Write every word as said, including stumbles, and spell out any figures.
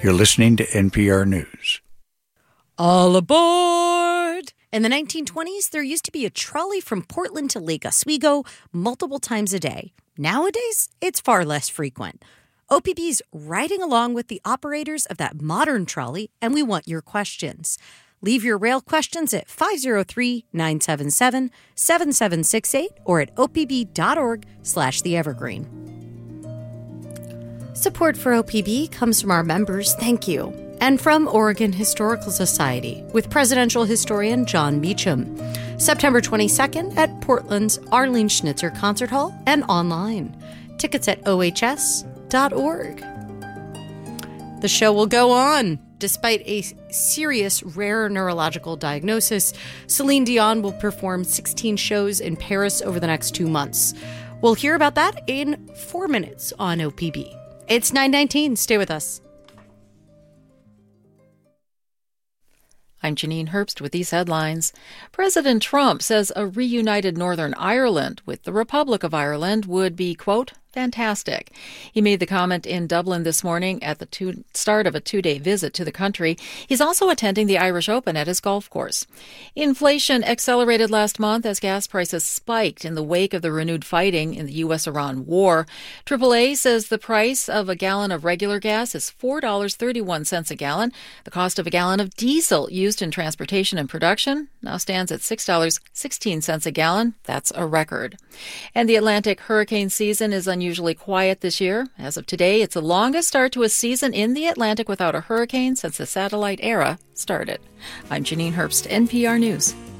You're listening to N P R News. All aboard! In the nineteen twenties, there used to be a trolley from Portland to Lake Oswego multiple times a day. Nowadays, it's far less frequent. O P B's riding along with the operators of that modern trolley, and we want your questions. Leave your rail questions at five oh three, nine seven seven, seven seven six eight or at opb.org slash the evergreen. Support for O P B comes from our members, thank you, and from Oregon Historical Society with presidential historian John Meacham. September twenty-second at Portland's Arlene Schnitzer Concert Hall and online. Tickets at O H S dot org. The show will go on. Despite a serious rare neurological diagnosis, Celine Dion will perform sixteen shows in Paris over the next two months. We'll hear about that in four minutes on O P B. It's nine nineteen. Stay with us. I'm Janine Herbst with these headlines. President Trump says a reunited Northern Ireland with the Republic of Ireland would be, quote, fantastic. He made the comment in Dublin this morning at the two, start of a two-day visit to the country. He's also attending the Irish Open at his golf course. Inflation accelerated last month as gas prices spiked in the wake of the renewed fighting in the U S Iran war. triple A says the price of a gallon of regular gas is four dollars and thirty-one cents a gallon. The cost of a gallon of diesel used in transportation and production now stands at six dollars and sixteen cents a gallon. That's a record. And the Atlantic hurricane season is unusual. Usually quiet this year. As of today, it's the longest start to a season in the Atlantic without a hurricane since the satellite era started. I'm Janine Herbst, N P R News.